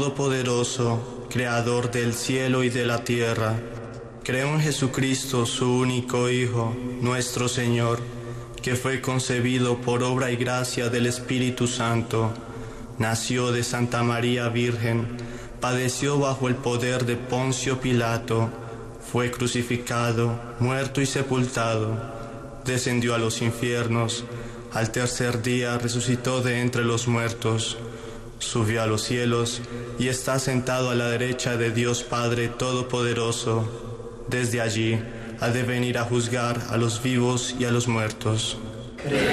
Todopoderoso, Creador del cielo y de la tierra. Creo en Jesucristo, su único Hijo, nuestro Señor, que fue concebido por obra y gracia del Espíritu Santo. Nació de Santa María Virgen, padeció bajo el poder de Poncio Pilato, fue crucificado, muerto y sepultado, descendió a los infiernos, al tercer día resucitó de entre los muertos, subió a los cielos y está sentado a la derecha de Dios Padre Todopoderoso. Desde allí ha de venir a juzgar a los vivos y a los muertos. Creo